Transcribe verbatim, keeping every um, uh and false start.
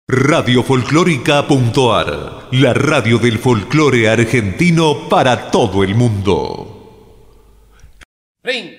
Radio Folclórica.ar, la radio del folclore argentino para todo el mundo. Ring.